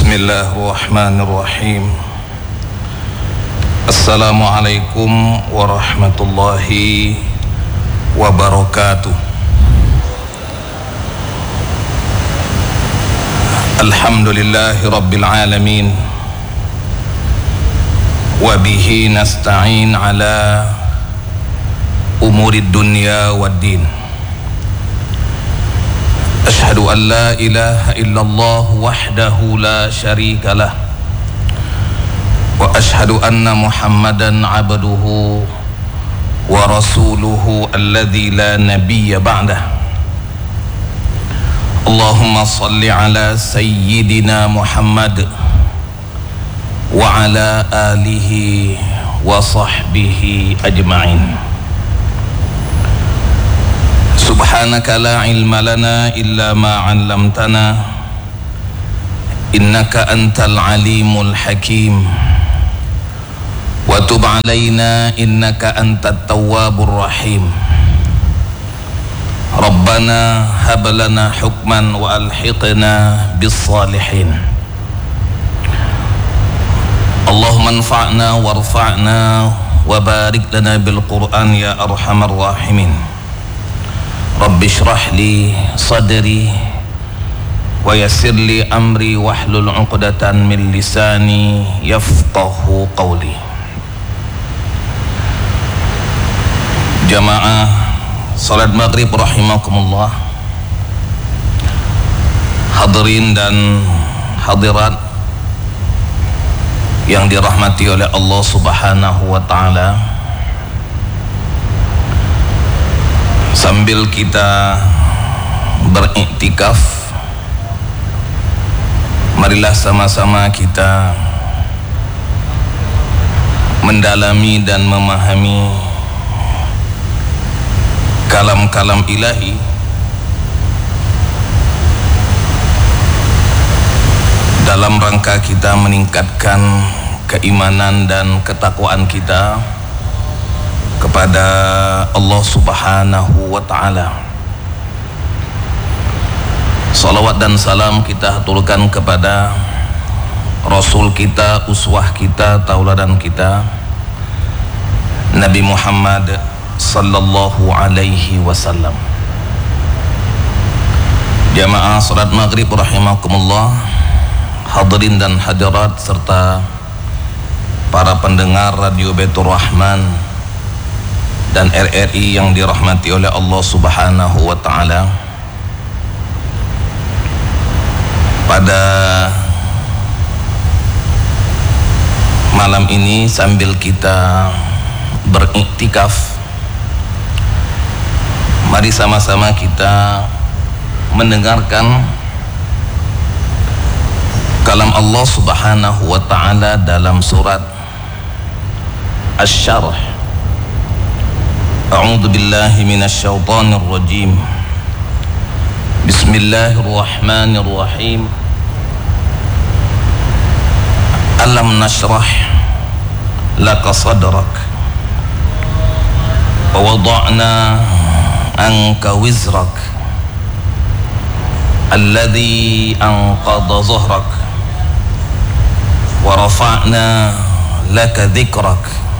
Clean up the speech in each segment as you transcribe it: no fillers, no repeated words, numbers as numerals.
Bismillahirrahmanirrahim. Assalamualaikum warahmatullahi wabarakatuh. Alhamdulillahi rabbil alamin. Wa bihi nasta'in ala umurid dunya waddin. Ashhadu an la ilaha illallah wahdahu la syarika lah, wa ashhadu anna Muhammadan abduhu wa rasuluhu alladzi la nabiyya ba'dah. Allahumma salli ala sayyidina Muhammad wa ala alihi wa sahbihi ajma'in. Subhanaka la ilma lana illa ma 'allamtana innaka antal alimul hakim wa tub 'alaina innaka antat tawwabur rahim. Rabbana hab lana hukman wa alhiqna bis salihin. Allahumma anfa'na warfa'na wa barik lana bil Qur'an ya arhamar rahimin. Rabbi shrah li sadri wa yassir li amri wahlul 'uqdatan min lisani yafqahu qawli. Jamaah salat maghrib rahimakumullah, hadirin dan hadirat yang dirahmati oleh Allah Subhanahu wa ta'ala. Sambil kita beriktikaf, marilah sama-sama kita mendalami dan memahami kalam-kalam ilahi dalam rangka kita meningkatkan keimanan dan ketakwaan kita kepada Allah Subhanahu wa ta'ala. Salawat dan salam kita haturkan kepada Rasul kita, uswah kita, tauladan kita, Nabi Muhammad sallallahu alaihi wasallam. Jamaah salat maghrib rahimakumullah, hadirin dan hadirat serta para pendengar Radio Baitur Rahman dan RRI yang dirahmati oleh Allah Subhanahu wa ta'ala. Pada malam ini sambil kita beriktikaf, mari sama-sama kita mendengarkan kalam Allah Subhanahu wa ta'ala dalam surat Asy-Syarh. A'udzu billahi minasy syaithanir rajim. Bismillahirrahmanirrahim. Alam nashrah laka sadrak wa wada'na anka wizrak alladhi anqadha dhahrak wa rafa'na laka dhikrak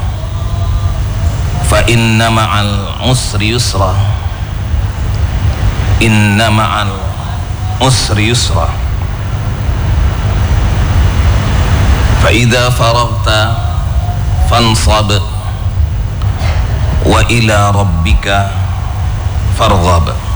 fa inna ma'al usri yusra, inna ma'al usri yusra, fa idza faragta fansab wa ila rabbika farghab.